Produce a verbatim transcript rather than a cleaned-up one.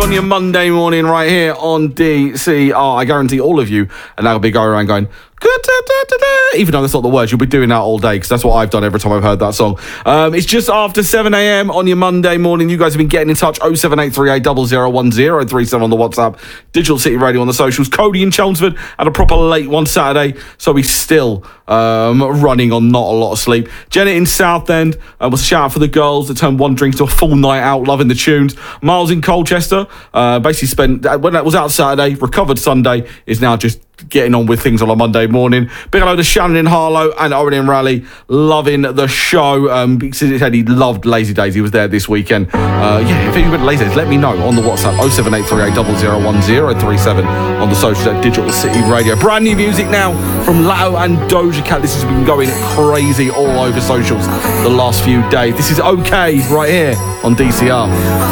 on your Monday morning right here on D C R. I guarantee all of you are now going to be going around going, even though that's not the words, you'll be doing that all day because that's what I've done every time I've heard that song. Um, it's just after seven a.m. on your Monday morning. You guys have been getting in touch. oh seven eight three eight zero zero one zero three seven on the WhatsApp. Digital City Radio on the socials. Cody in Chelmsford had a proper late one Saturday, so he's still um, running on not a lot of sleep. Janet in Southend uh, was a shout out for the girls that turned one drink to a full night out, loving the tunes. Miles in Colchester uh, basically spent, when that was out Saturday, recovered Sunday, is now just getting on with things on a Monday morning. Big hello to Shannon in Harlow and Owen in Raleigh, loving the show. Um, because he said he loved Lazy Days. He was there this weekend. Uh, yeah, if you went to Lazy Days, let me know on the WhatsApp oh seven eight three eight zero zero one zero three seven on the socials at Digital City Radio. Brand new music now from Latto and Doja Cat. This has been going crazy all over socials the last few days. This is OK right here on D C R.